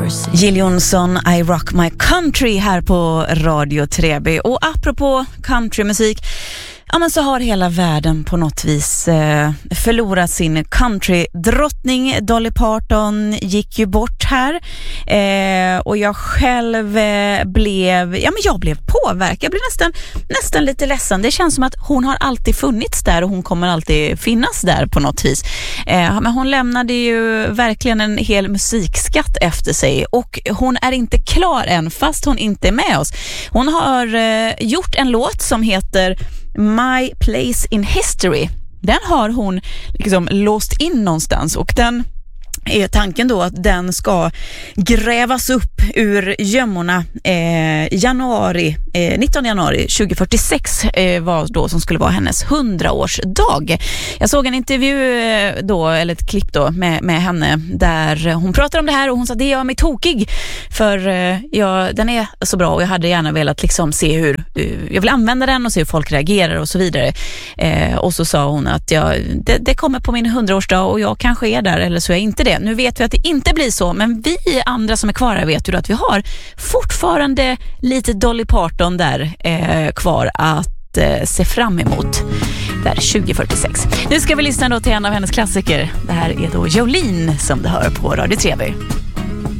Jill Johnson, I Rock My Country här på Radio Treby. Och apropå countrymusik, ja, men så har hela världen på något vis förlorat sin countrydrottning. Dolly Parton gick ju bort här och jag själv blev påverkad. Jag blev nästan lite ledsen. Det känns som att hon har alltid funnits där och hon kommer alltid finnas där på något vis. Men hon lämnade ju verkligen en hel musikskatt efter sig och hon är inte klar än fast hon inte är med oss. Hon har gjort en låt som heter My Place in History. Den har hon liksom låst in någonstans och den är tanken då att den ska grävas upp ur gömmorna 19 januari 2046 var då som skulle vara hennes 100-årsdag. Jag såg en intervju då, eller ett klipp då med henne där hon pratar om det här och hon sa det gör mig tokig för den är så bra och jag hade gärna velat liksom se hur jag vill använda den och se hur folk reagerar och så vidare. Och så sa hon att det kommer på min 100-årsdag och jag kanske är där eller så är jag inte det. Nu vet vi att det inte blir så, men vi andra som är kvar här vet ju att vi har fortfarande lite Dolly Parton där kvar att se fram emot där 2046. Nu ska vi lyssna då till en av hennes klassiker. Det här är då Jolene som du hör på Radio Treby.